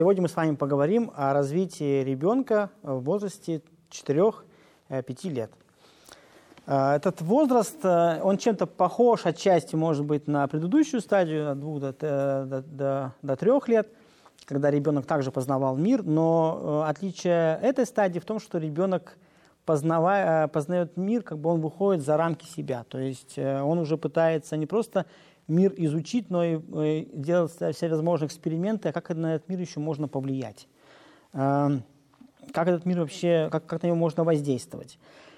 Сегодня мы с вами поговорим о развитии ребенка в возрасте 4-5 лет. Этот возраст, он чем-то похож отчасти, может быть, на предыдущую стадию, от 2 до 3 лет, когда ребенок также познавал мир, но отличие этой стадии в том, что ребенок познает мир, как бы он выходит за рамки себя, то есть он уже пытается не просто мир изучить, но и делать все возможные эксперименты, а как на этот мир еще можно повлиять, как этот мир вообще, как на него можно воздействовать.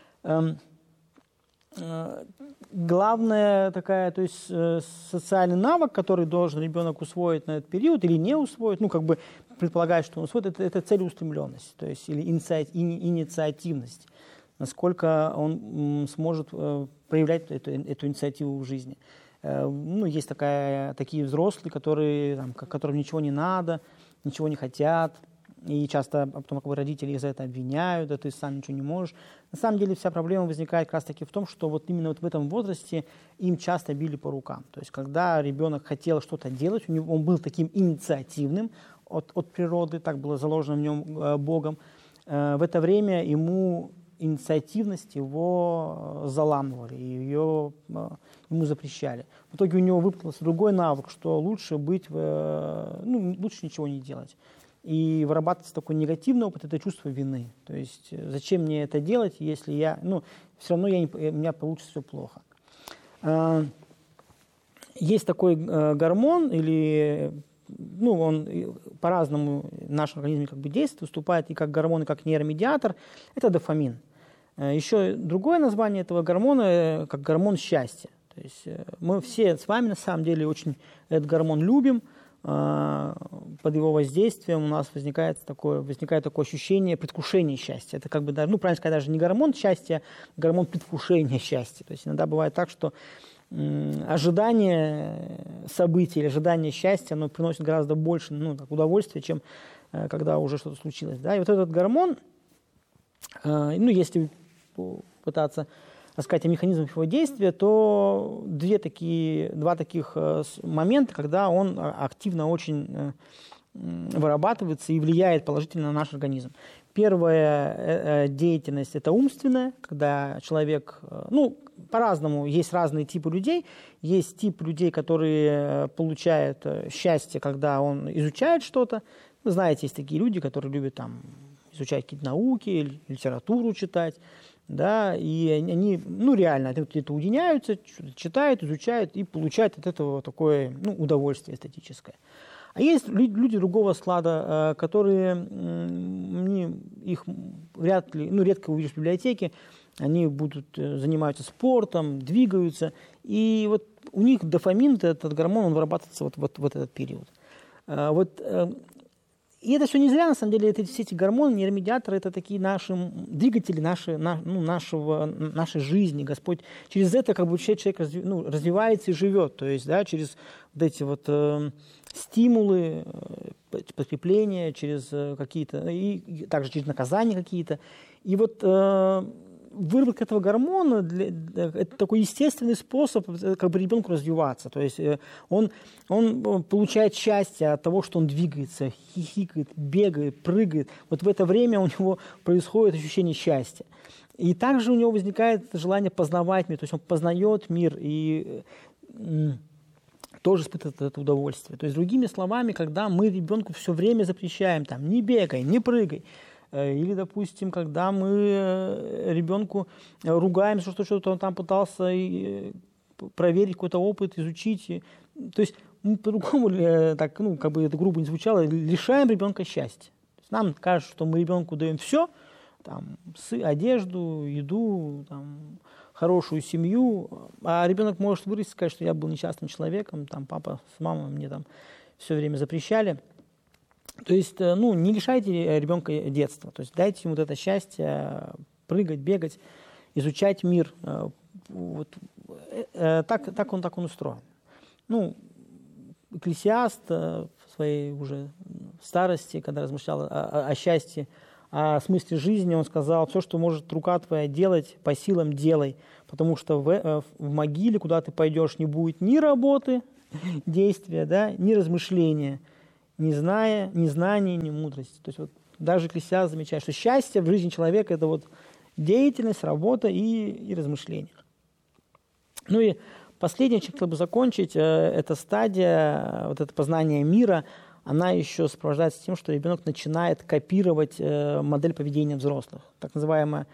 Главное то есть социальный навык, который должен ребенок усвоить на этот период или не усвоить, предполагает, что он усвоит, это целеустремленность, то есть или инициативность, насколько он сможет проявлять эту инициативу в жизни. Есть такие взрослые, которым ничего не надо, ничего не хотят, и часто потом родители их за это обвиняют, да ты сам ничего не можешь. На самом деле вся проблема возникает как раз-таки в том, что именно в этом возрасте им часто били по рукам. То есть когда ребенок хотел что-то делать, он был таким инициативным от природы, так было заложено в нем Богом, в это время ему инициативность его заламывали, ему запрещали. В итоге у него выплылся другой навык, что лучше лучше ничего не делать. И вырабатывается такой негативный опыт, это чувство вины. То есть зачем мне это делать, если все равно у меня получится все плохо. Есть такой гормон, он по-разному в нашем организме действует, выступает и как гормон, и как нейромедиатор, это дофамин. Еще другое название этого гормона, как гормон счастья. То есть мы все с вами на самом деле очень этот гормон любим, под его воздействием у нас возникает такое ощущение предвкушения счастья. Это правильно сказать, даже не гормон счастья, а гормон предвкушения счастья. То есть иногда бывает так, что ожидание событий или ожидание счастья, оно приносит гораздо больше удовольствия, чем когда уже что-то случилось. Да? И вот этот гормон, если пытаться рассказать о механизмах его действия, то два таких момента, когда он активно очень вырабатывается и влияет положительно на наш организм. Первая деятельность – это умственная, когда человек, по-разному, есть разные типы людей. Есть тип людей, которые получают счастье, когда он изучает что-то. Вы знаете, есть такие люди, которые любят изучать какие-то науки, литературу читать. Да, и они, реально где-то уединяются, что-то читают, изучают и получают от этого такое, удовольствие эстетическое. А есть люди другого склада, которые, их редко увидишь в библиотеке, они занимаются спортом, двигаются, и у них дофамин, этот гормон, он вырабатывается в этот период. И это все не зря, на самом деле, все эти гормоны, нейромедиаторы, это такие наши двигатели нашей жизни. Господь через это человек развивается и живет. То есть, да, через эти стимулы, подкрепления, через какие-то, и также через наказания какие-то. И выработка этого гормона это такой естественный способ ребенку развиваться. То есть он получает счастье от того, что он двигается, хихикает, бегает, прыгает. В это время у него происходит ощущение счастья. И также у него возникает желание познавать мир. То есть он познает мир и тоже испытывает это удовольствие. То есть, другими словами, когда мы ребенку все время запрещаем, не бегай, не прыгай, или, допустим, когда мы ребенку ругаем, что что-то он там пытался проверить какой-то опыт, изучить. То есть мы по-другому, это грубо не звучало, лишаем ребенка счастья. То есть нам кажется, что мы ребенку даем все, одежду, еду, хорошую семью, а ребенок может вырасти и сказать, что я был несчастным человеком, папа с мамой мне все время запрещали. То есть, не лишайте ребенка детства, то есть дайте ему это счастье, прыгать, бегать, изучать мир. Так он устроен. Экклесиаст в своей уже старости, когда размышлял о счастье, о смысле жизни, он сказал: все, что может рука твоя делать, по силам делай, потому что в могиле, куда ты пойдешь, не будет ни работы, действия, да, ни размышления. не зная ни знания, ни мудрости. То есть вот даже Экклесиаст замечает, что счастье в жизни человека – это вот деятельность, работа и размышления. Ну и последнее, чем хотел бы закончить, эта стадия, вот это познание мира, она еще сопровождается тем, что ребенок начинает копировать модель поведения взрослых. Так называемая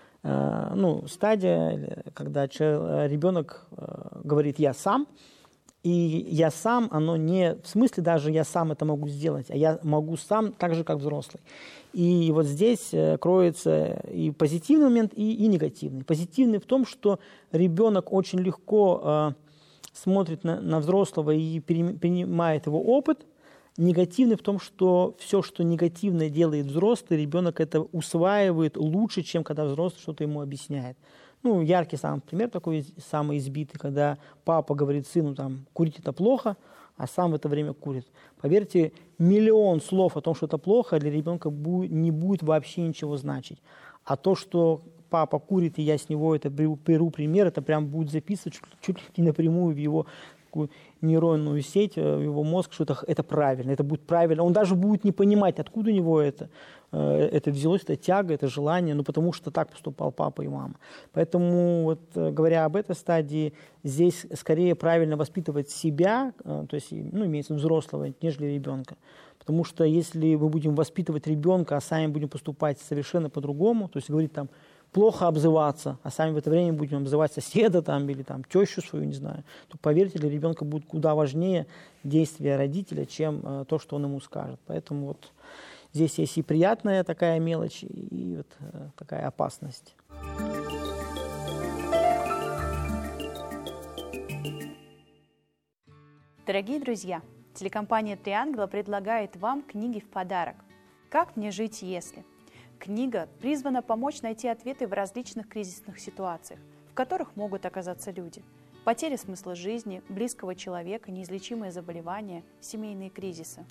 стадия, когда ребенок говорит «я сам», и «я сам», оно не в смысле даже «я сам это могу сделать», а «я могу сам так же, как взрослый». И вот здесь кроется и позитивный момент, и негативный. Позитивный в том, что ребенок очень легко смотрит на взрослого и принимает его опыт. Негативный в том, что все, что негативное делает взрослый, ребенок это усваивает лучше, чем когда взрослый что-то ему объясняет. Ну, яркий самый пример такой, самый избитый, когда папа говорит сыну, курить это плохо, а сам в это время курит. Поверьте, миллион слов о том, что это плохо, для ребенка не будет вообще ничего значить. А то, что папа курит, и я с него это беру пример, это прям будет записывать чуть ли не напрямую в его такую нейронную сеть, в его мозг, что это правильно, это будет правильно. Он даже будет не понимать, откуда у него это взялось, это тяга, это желание, потому что так поступал папа и мама. Поэтому, вот, говоря об этой стадии, здесь скорее правильно воспитывать себя, то есть, имеется взрослого, нежели ребенка. Потому что если мы будем воспитывать ребенка, а сами будем поступать совершенно по-другому, то есть говорить плохо обзываться, а сами в это время будем обзывать соседа или тещу свою, не знаю, то, поверьте, для ребенка будет куда важнее действия родителя, чем то, что он ему скажет. Поэтому вот здесь есть и приятная такая мелочь, и вот такая опасность. Дорогие друзья, телекомпания «Три ангела» предлагает вам книги в подарок. «Как мне жить, если?». Книга призвана помочь найти ответы в различных кризисных ситуациях, в которых могут оказаться люди. Потеря смысла жизни, близкого человека, неизлечимые заболевания, семейные кризисы.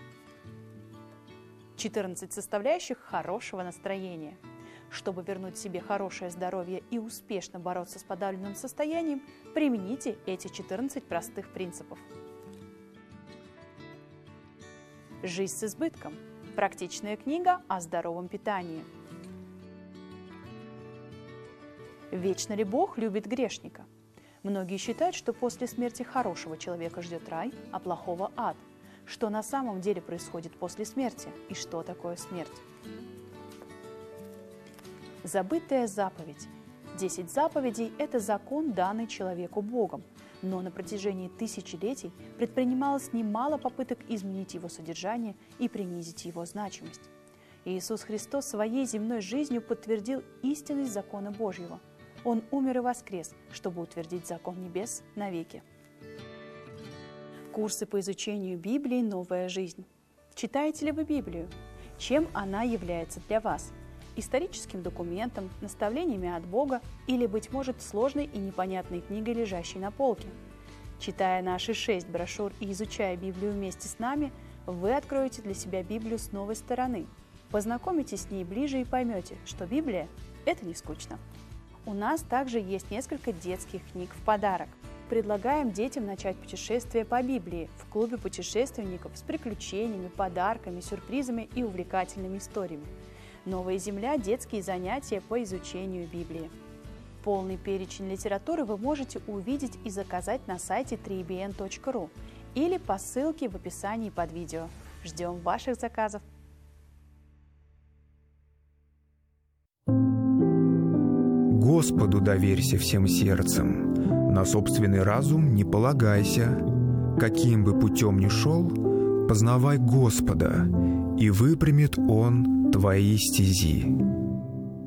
14 составляющих хорошего настроения. Чтобы вернуть себе хорошее здоровье и успешно бороться с подавленным состоянием, примените эти 14 простых принципов. Жизнь с избытком. Практичная книга о здоровом питании. Вечно ли Бог любит грешника? Многие считают, что после смерти хорошего человека ждет рай, а плохого ад. Что на самом деле происходит после смерти и что такое смерть? Забытая заповедь. 10 заповедей – это закон, данный человеку Богом. Но на протяжении тысячелетий предпринималось немало попыток изменить его содержание и принизить его значимость. Иисус Христос своей земной жизнью подтвердил истинность закона Божьего. Он умер и воскрес, чтобы утвердить закон небес навеки. Курсы по изучению Библии «Новая жизнь». Читаете ли вы Библию? Чем она является для вас? Историческим документом, наставлениями от Бога или, быть может, сложной и непонятной книгой, лежащей на полке. Читая наши 6 брошюр и изучая Библию вместе с нами, вы откроете для себя Библию с новой стороны. Познакомитесь с ней ближе и поймете, что Библия – это не скучно. У нас также есть несколько детских книг в подарок. Предлагаем детям начать путешествие по Библии в клубе путешественников с приключениями, подарками, сюрпризами и увлекательными историями. «Новая земля» – детские занятия по изучению Библии. Полный перечень литературы вы можете увидеть и заказать на сайте 3bn.ru или по ссылке в описании под видео. Ждем ваших заказов! Господу доверься всем сердцем, на собственный разум не полагайся. Каким бы путем ни шел, познавай Господа, и выпрямит Он твои стези.